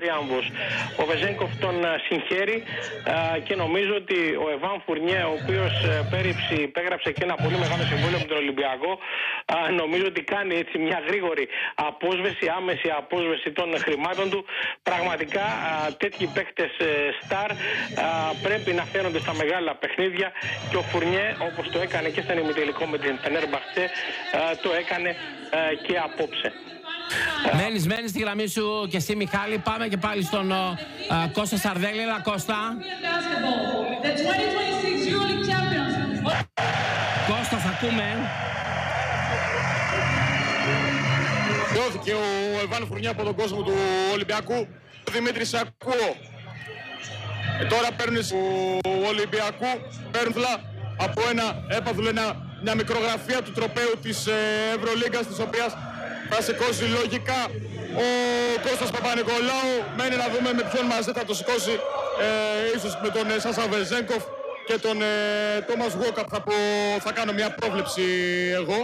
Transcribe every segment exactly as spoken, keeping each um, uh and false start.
τριάμβος. Ο Βεζένκοφ τον συγχαίρει και νομίζω ότι ο Εβάν Φουρνιέ, ο οποίος πέρυσι υπέγραψε και ένα πολύ μεγάλο συμβόλαιο με τον Ολυμπιακό, νομίζω ότι κάνει έτσι μια γρήγορη απόσβεση, άμεση απόσβεση των χρημάτων του. Πραγματικά τέτοιοι παίκτες στάρ πρέπει να φαίνονται στα μεγάλα παιχνίδια και ο Φουρνιέ, όπως το έκανε και στον ημιτελικό με την Φενέρμπαχτσε, το έκανε και απόψε. Μένεις, μένεις στη γραμμή σου και εσύ, Μιχάλη. Πάμε και πάλι στον uh, Κώστα Σαρδέλη. Έλα, Κώστα. Κώστα, θα ακούμε. Δόθηκε ο Εβάν Φουρνιέ από τον κόσμο του Ολυμπιακού. Δημήτρη, σε ακούω. Ε, τώρα παίρνουν του Ολυμπιακού, παίρνουν από ένα έπαθλο, ένα, μια μικρογραφία του τροπαίου της ε, Ευρωλίγκας, της οποίας θα σηκώσει λογικά ο Κώστας Παπα-Νικολάου. Μένει να δούμε με ποιον μαζί θα το σηκώσει, ε, ίσως με τον ε, Σάσα Βεζένκοφ και τον ε, Τόμας Γουόκαπ. Θα, θα κάνω μια πρόβλεψη εγώ.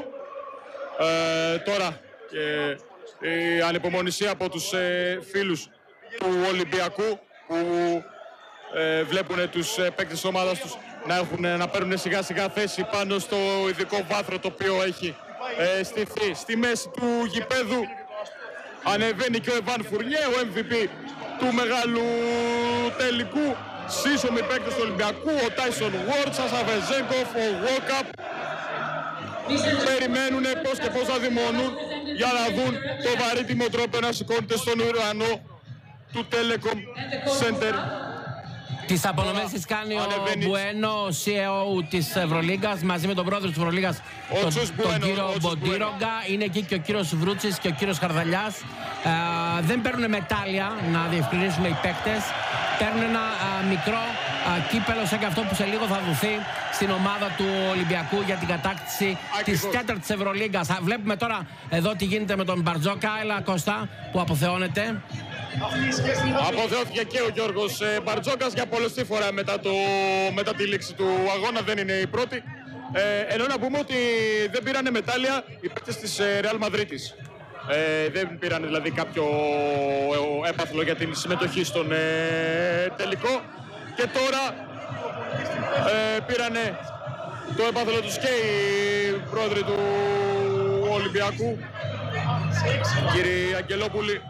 Ε, τώρα και η ανυπομονησία από τους ε, φίλους του Ολυμπιακού που ε, βλέπουν τους ε, παίκτες της ομάδας τους να, έχουν, να παίρνουν σιγά σιγά θέση πάνω στο ειδικό βάθρο το οποίο έχει ε, στηθεί στη μέση του γηπέδου. Ανεβαίνει και ο Εβάν Φουρνιέ, ο εμ βι πι του μεγάλου τελικού. Σύσσωμοι παίκτες του Ολυμπιακού, ο Τάισον Γουόρτ, Σάσα Βεζένκοφ, ο Γουόκαπ. Περιμένουν πώς και πώς θα δημονούν για να δουν το βαρύτιμο τρόπο να σηκώνεται στον ουρανό του Telecom Center. Τις απονομές τις κάνει ο Μπουένο, ο σι ι ο της Ευρωλίγκας, μαζί με τον πρόεδρο της Ευρωλίγκας, τον, τον κύριο Μποντίρογκα. Είναι εκεί και ο κύριος Βρούτσης και ο κύριος Χαρδαλιάς. Ε, δεν παίρνουν μετάλλια, να διευκρινίσουμε οι παίκτες. Παίρνουν ένα α, μικρό α, κύπελο σαν και αυτό που σε λίγο θα δοθεί στην ομάδα του Ολυμπιακού για την κατάκτηση της τέταρτης Ευρωλίγκας. Βλέπουμε τώρα εδώ τι γίνεται με τον Μπαρτζόκα. Έλα, Κώστα, που αποθεώνεται. Αποθεώθηκε και ο Γιώργος Μπαρτζόκας για πολλωστή φορά μετά, το, μετά τη λήξη του αγώνα. Δεν είναι η πρώτη. Ε, ενώ να πούμε ότι δεν πήρανε μετάλλια οι παίκτες της Ρεάλ Μαδρίτης. Ε, δεν πήραν δηλαδή κάποιο έπαθλο για την συμμετοχή στον ε, τελικό. Και τώρα ε, πήρανε το έπαθλο τους και οι πρόεδροι του Ολυμπιακού, κύριοι Αγγελόπουλοι.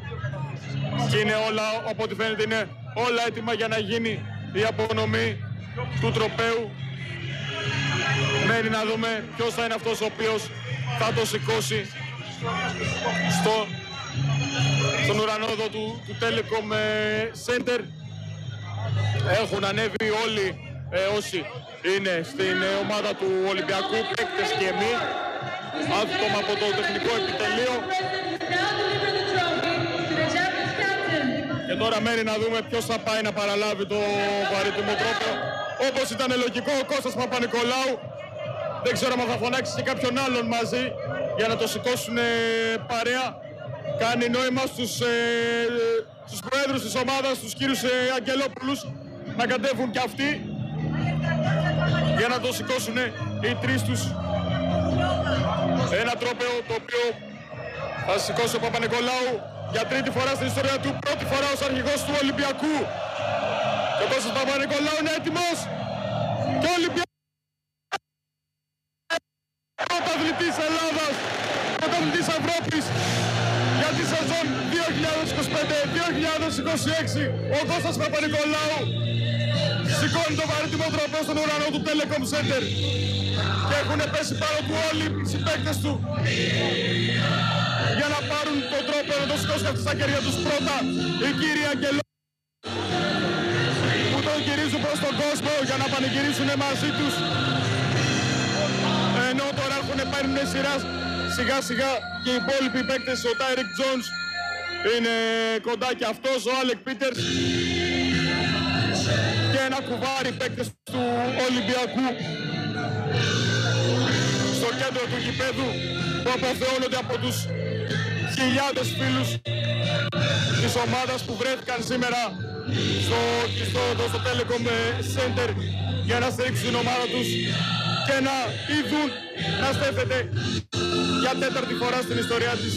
Και είναι όλα, από ό,τι φαίνεται, είναι όλα έτοιμα για να γίνει η απονομή του τροπαίου. Μένει να δούμε ποιος θα είναι αυτός ο οποίος θα το σηκώσει στο, στον ουρανό εδώ του, του Telecom Center. Έχουν ανέβει όλοι ε, όσοι είναι στην ε, ομάδα του Ολυμπιακού, παίκτες και εμεί, άτομα από το τεχνικό επιτελείο. Και τώρα μένει να δούμε ποιος θα πάει να παραλάβει το βαρύτιμο τρόπο. Όπως ήταν λογικό, ο Κώστας Παπα-Νικολάου. Δεν ξέρω αν θα φωνάξει και κάποιον άλλον μαζί για να το σηκώσουν ε, παρέα. Κάνει νόημα στους, ε, στους προέδρους της ομάδας, τους κύριους ε, Αγγελόπουλους, να κατέβουν και αυτοί για να το σηκώσουν ε, οι τρεις τους. Ένα τρόπαιο το οποίο θα σηκώσει ο Παπα-Νικολάου για τρίτη φορά στην ιστορία του, πρώτη φορά ως αρχηγός του Ολυμπιακού. Και ο Κώστας Παπα-Νικολάου είναι έτοιμος. Και ο Ολυμπιακός, πρωταθλητής Ελλάδας, πρωταθλητής Ευρώπης για τη σεζόν δύο χιλιάδες είκοσι πέντε δύο χιλιάδες είκοσι έξι. Ο Κώστας Παπα-Νικολάου σηκώνει το βαρύτιμο τροπαίο στον ουρανό του Telecom Center. Και έχουν πέσει πάνω του όλοι οι συμπαίκτες του για να πάρουν τον τρόπο να το σηκώσουν αυτή στα χέρια τους. Πρώτα οι κύριοι Αγγελόπουλοι που τον γυρίζουν προς τον κόσμο για να πανηγυρίσουν μαζί τους. Ενώ τώρα έχουν παίρνουν σειρά σιγά σιγά και οι υπόλοιποι παίκτες. Ο Τάιρικ Τζόνς είναι κοντά και αυτός, ο Άλεκ Πίτερς και ένα κουβάρι παίκτες του Ολυμπιακού στο κέντρο του γηπέδου που αποθεώνονται από τους χιλιάδες φίλους της ομάδας που βρέθηκαν σήμερα στο, στο, στο, στο Telecom Center για να στηρίξουν την ομάδα τους και να είδουν να στέφεται για τέταρτη φορά στην ιστορία της